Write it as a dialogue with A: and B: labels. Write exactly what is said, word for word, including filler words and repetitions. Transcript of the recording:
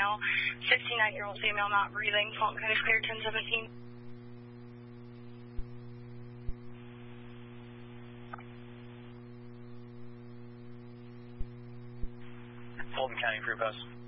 A: male, sixty-nine-year-old female not breathing. Fulton code is cleared, ten seventeen.
B: Fulton County Free Post.